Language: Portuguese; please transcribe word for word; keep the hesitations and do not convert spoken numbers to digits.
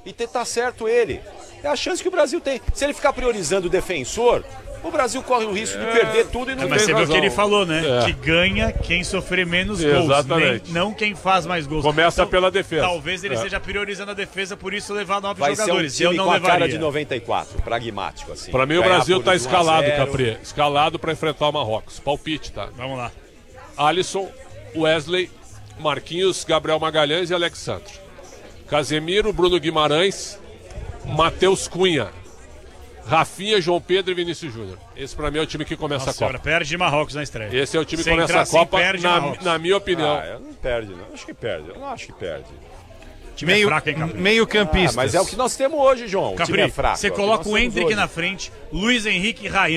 e ter tá certo ele. É a chance que o Brasil tem. Se ele ficar priorizando o defensor, o Brasil corre o risco é. de perder tudo e não é, Mas tem você razão. viu o que ele falou, né? É. Que ganha quem sofrer menos gols, Exatamente. nem, não quem faz mais gols. Começa então, pela defesa. Talvez ele é. esteja priorizando a defesa, por isso levar nove Vai jogadores. ser um time Eu não com a levaria. cara de noventa e quatro, pragmático assim. Pra mim o Ganhar Brasil por tá um a escalado, zero. Capri. Escalado pra enfrentar o Marrocos. Palpite, tá? Vamos lá. Alisson, Wesley, Marquinhos, Gabriel Magalhães e Alexandre. Casemiro, Bruno Guimarães, Matheus Cunha, Rafinha, João Pedro e Vinícius Júnior. Esse pra mim é o time que começa Nossa a Copa. senhora, perde de Marrocos na estreia. Esse é o time que Sem começa entrar a Copa, assim, perde na, Marrocos. na minha opinião. Ah, eu não perde, não. Acho que perde. Eu não acho que perde. O time Meio, é fraco, hein, Capri? meio Ah, campistas. mas é o que nós temos hoje, João. O time Capri, é fraco. você é o que coloca nós o temos Endrick hoje. na frente, Luiz Henrique e Ryan.